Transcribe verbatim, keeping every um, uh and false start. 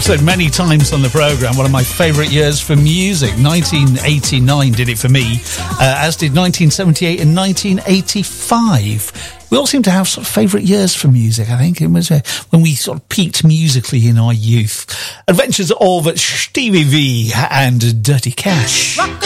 said many times on the programme, one of my favourite years for music. nineteen eighty-nine did it for me, uh, as did nineteen seventy-eight and nineteen eighty-five. We all seem to have sort of favourite years for music, I think. It was uh, when we sort of peaked musically in our youth. Adventures of Stevie V and Dirty Cash. Rock